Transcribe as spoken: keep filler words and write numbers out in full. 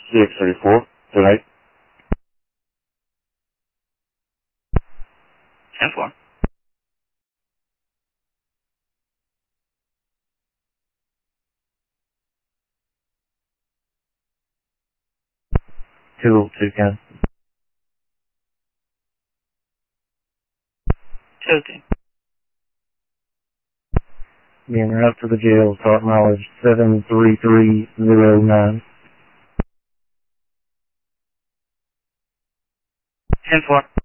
six thirty-four, tonight. ten four. two oh two, Ken. two two. Being route to the jail, start mileage seven three three zero nine. ten four.